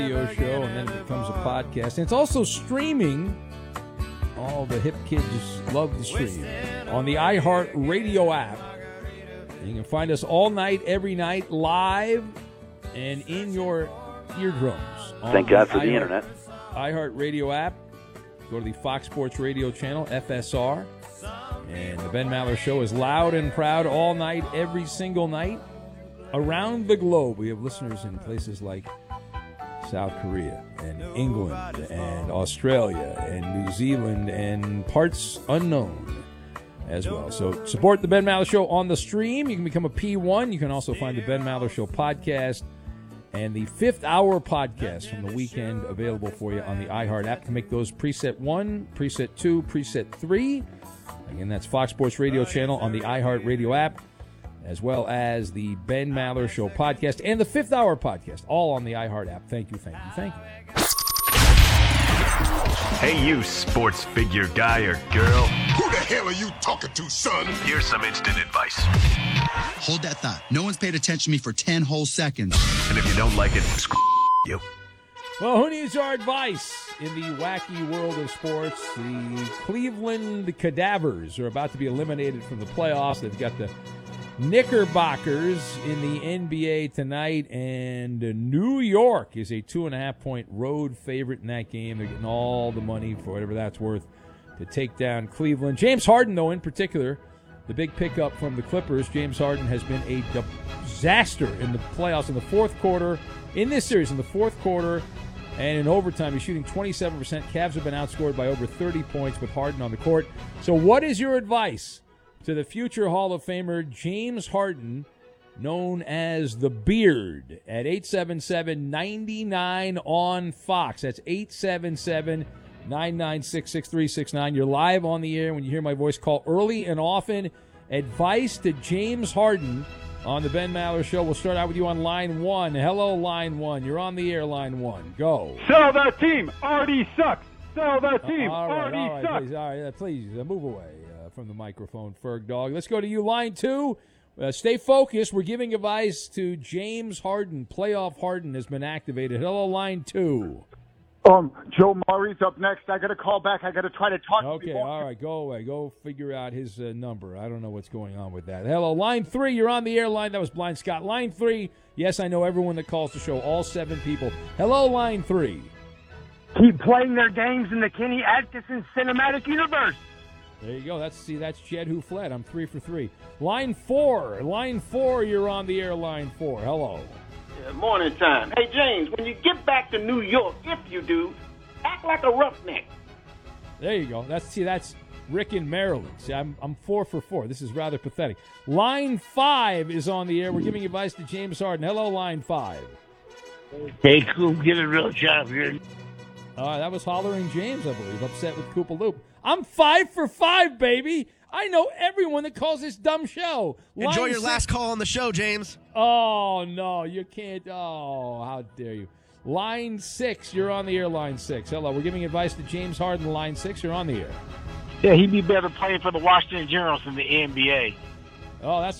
radio show, and then it becomes a podcast. And it's also streaming. All the hip kids love the stream on the iHeart Radio app. You can find us all night, every night, live and in your eardrums. Thank God for the internet. iHeart Radio app. Go to the Fox Sports Radio channel, FSR. And the Ben Maller Show is loud and proud all night, every single night. Around the globe, we have listeners in places like South Korea and England and Australia and New Zealand and parts unknown as well. So support the Ben Maller Show on the stream. You can become a P1. You can also find the Ben Maller Show podcast and the 5th Hour podcast from the weekend available for you on the iHeart app. To make those preset 1, preset 2, preset 3. Again, that's Fox Sports Radio channel on the iHeart Radio app, as well as the Ben Maller Show podcast and the 5th Hour podcast, all on the iHeart app. Thank you, thank you, thank you. Hey, you sports figure guy or girl. Who the hell are you talking to, son? Here's some instant advice. Hold that thought. No one's paid attention to me for 10 whole seconds. And if you don't like it, screw you. Well, who needs our advice in the wacky world of sports? The Cleveland Cadavers are about to be eliminated from the playoffs. They've got the Knickerbockers in the NBA tonight, and New York is a 2.5-point road favorite in that game. They're getting all the money for whatever that's worth to take down Cleveland. James Harden, though, in particular, the big pickup from the Clippers. James Harden has been a disaster in the playoffs in the fourth quarter, in this series, in the fourth quarter, and in overtime. He's shooting 27%. Cavs have been outscored by over 30 points with Harden on the court. So what is your advice to the future Hall of Famer James Harden, known as the Beard, at 877-99 on Fox? That's 877-996-6369. You're live on the air when you hear my voice. Call early and often. Advice to James Harden on the Ben Maller Show. We'll start out with you on line 1. Hello, line 1. You're on the air, line 1. Go. Sell that team. Already sucks. Sell that team. Already sucks. Please, move away from the microphone, Ferg Dog. Let's go to you, line 2. Stay focused. We're giving advice to James Harden. Playoff Harden has been activated. Hello, line 2. Joe Murray's up next. I got to call back. I got to try to talk to Okay, people. all right, go away. Go figure out his number. I don't know what's going on with that. Hello, line 3. You're on the air line. That was Blind Scott. Line 3. Yes, I know everyone that calls the show, all 7 people. Hello, line 3. Keep playing their games in the Kenny Atkinson cinematic universe. There you go. That's Jed who fled. I'm 3 for 3. Line 4. Line 4, you're on the air, line 4. Hello. Morning time. Hey, James, when you get back to New York, if you do, act like a roughneck. There you go. That's Rick in Maryland. See, I'm 4 for 4. This is rather pathetic. Line 5 is on the air. We're giving advice to James Harden. Hello, line 5. Hey, Coop, give it a real job here. That was Hollering James, I believe, upset with Koopa Loop. I'm 5 for 5, baby. I know everyone that calls this dumb show. Enjoy your last call on the show, James. Oh, no, you can't. Oh, how dare you. Line 6, you're on the air, line 6. Hello, we're giving advice to James Harden, line 6. You're on the air. Yeah, he'd be better playing for the Washington Generals than the NBA. Oh, that's